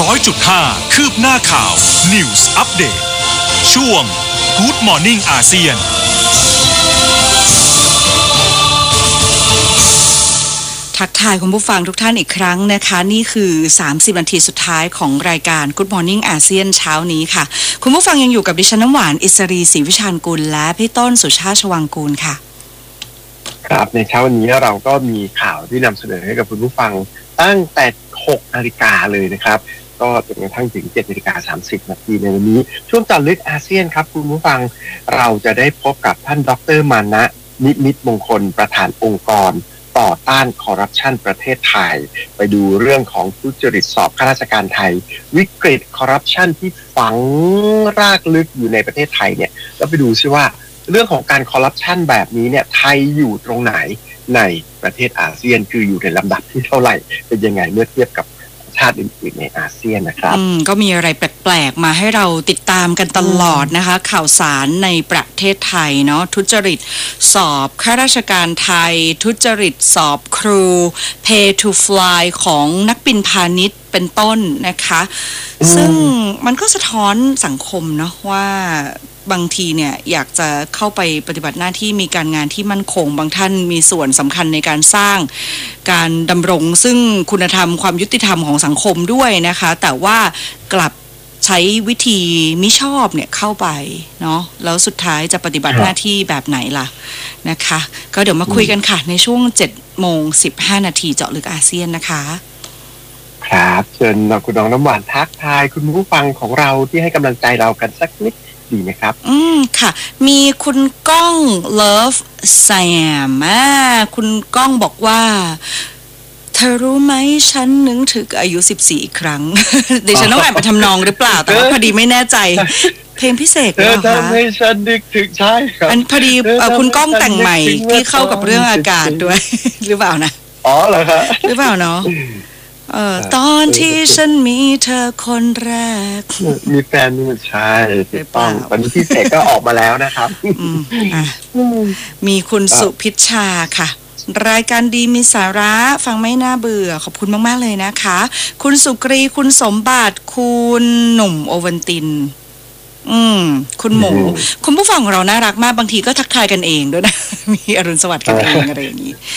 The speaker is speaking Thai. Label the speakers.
Speaker 1: 100.5 คืบหน้าข่าว News Update ช่วง Good Morning อาเซียน
Speaker 2: ทักทายคุณผู้ฟังทุกท่านอีกครั้งนะคะนี่คือ30นาทีสุดท้ายของรายการ Good Morning อาเซียนเช้านี้ค่ะคุณผู้ฟังยังอยู่กับดิฉันน้ำหวานอิสรีศรีวิชาญกุลและพี่ต้นสุชาติชวังกูลค่ะ
Speaker 3: ครับในเช้าวันนี้เราก็มีข่าวที่นำเสนอให้กับคุณผู้ฟังตั้งแต่6 นาฬิกาเลยนะครับก็จนกระทั่งถึง7 นาฬิกา 30 นาทีในวันนี้ช่วงเจาะลึกอาเซียนครับคุณผู้ฟังเราจะได้พบกับท่านดร.มานะนิมิตมงคลประธานองค์กรต่อต้านคอร์รัปชันประเทศไทยไปดูเรื่องของทุจริตสอบข้าราชการไทยวิกฤตคอร์รัปชันที่ฝังรากลึกอยู่ในประเทศไทยเนี่ยแล้วไปดูซิว่าเรื่องของการคอร์รัปชันแบบนี้เนี่ยไทยอยู่ตรงไหนในประเทศอาเซียนคืออยู่ในลำดับที่เท่าไหร่เป็นยังไงเมื่อเทียบกับชาติอื่นๆในอาเซียนนะครับ
Speaker 2: ก็มีอะไรแปลกๆมาให้เราติดตามกันตลอดนะคะข่าวสารในประเทศไทยเนาะทุจริตสอบข้าราชการไทยทุจริตสอบครู Pay to Fly ของนักบินพาณิชย์เป็นต้นนะคะซึ่งมันก็สะท้อนสังคมเนาะว่าบางทีเนี่ยอยากจะเข้าไปปฏิบัติหน้าที่มีการงานที่มั่นคงบางท่านมีส่วนสำคัญในการสร้างการดำรงซึ่งคุณธรรมความยุติธรรมของสังคมด้วยนะคะแต่ว่ากลับใช้วิธีมิชอบเนี่ยเข้าไปเนาะแล้วสุดท้ายจะปฏิบัติหน้าที่แบบไหนล่ะนะคะก็เดี๋ยวมาคุยกันค่ะในช่วง 7:15 นาทีเจาะลึกอาเซียนนะคะ
Speaker 3: ครับเชิญคุณน้องน้ำหวานทักทายคุณผู้ฟังของเราที่ให้กำลังใจเรากันสักนิดดีไหมครับ
Speaker 2: ค่ะมีคุณก้อง Love Sam คุณก้องบอกว่าเธอรู้ไหมฉันนึกถึงอายุ14อีกครั้งเดี๋ยวฉันต้องอ่านไปทำนองหรือเปล่าแต่ว่าพอดีไม่แน่ใจเพลงพิเศษเหรอคะ
Speaker 3: ทำให้ฉันนึกถึงใช่ครับ
Speaker 2: อันพอดีคุณก้องแต่งใหม่ที่เข้ากับเรื่องอากาศด้วยหรือเปล่านะ
Speaker 3: อ๋อเหรอครับ
Speaker 2: หรือเปล่าเนาะตอนที่ฉันมีเธอคนแรก
Speaker 3: มีแฟนนี่มันใช่ถูกต้องตอนนี้พี่เสกก็ออกมาแล้วนะครับ
Speaker 2: มีคุณสุพิชชาค่ะรายการดีมีสาระฟังไม่น่าเบื่อขอบคุณมากๆเลยนะคะคุณสุกรีคุณสมบัติคุณหนุ่มโอวันตินคุณหมูคุณผู้ฟังของเราน่ารักมากบางทีก็ทักทายกันเองด้วยนะมีอรุณสวัสดิ์กันเองอะไรอย่างนี้